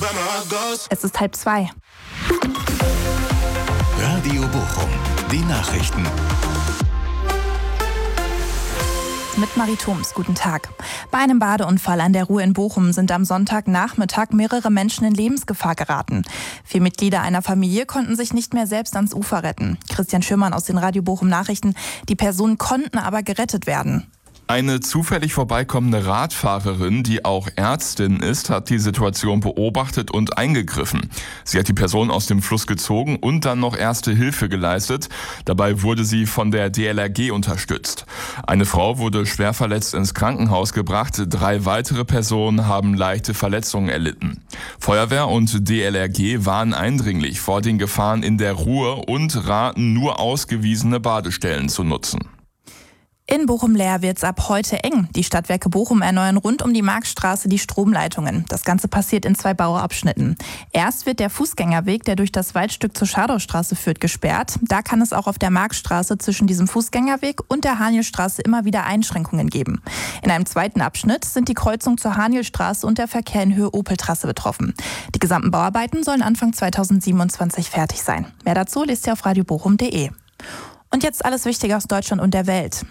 Es ist 1:30. Radio Bochum, die Nachrichten. Mit Marie Thoms, guten Tag. Bei einem Badeunfall an der Ruhr in Bochum sind am Sonntagnachmittag mehrere Menschen in Lebensgefahr geraten. 4 Mitglieder einer Familie konnten sich nicht mehr selbst ans Ufer retten. Christian Schürmann aus den Radio Bochum Nachrichten. Die Personen konnten aber gerettet werden. Eine zufällig vorbeikommende Radfahrerin, die auch Ärztin ist, hat die Situation beobachtet und eingegriffen. Sie hat die Person aus dem Fluss gezogen und dann noch erste Hilfe geleistet. Dabei wurde sie von der DLRG unterstützt. Eine Frau wurde schwer verletzt ins Krankenhaus gebracht. 3 weitere Personen haben leichte Verletzungen erlitten. Feuerwehr und DLRG warnen eindringlich vor den Gefahren in der Ruhr und raten, nur ausgewiesene Badestellen zu nutzen. In Bochum-Leer wird's ab heute eng. Die Stadtwerke Bochum erneuern rund um die Marktstraße die Stromleitungen. Das Ganze passiert in 2 Bauabschnitten. Erst wird der Fußgängerweg, der durch das Waldstück zur Schadowstraße führt, gesperrt. Da kann es auch auf der Marktstraße zwischen diesem Fußgängerweg und der Hanielstraße immer wieder Einschränkungen geben. In einem zweiten Abschnitt sind die Kreuzung zur Hanielstraße und der Verkehr in Höhe Opeltrasse betroffen. Die gesamten Bauarbeiten sollen Anfang 2027 fertig sein. Mehr dazu lest ihr auf radiobochum.de. Und jetzt alles Wichtige aus Deutschland und der Welt.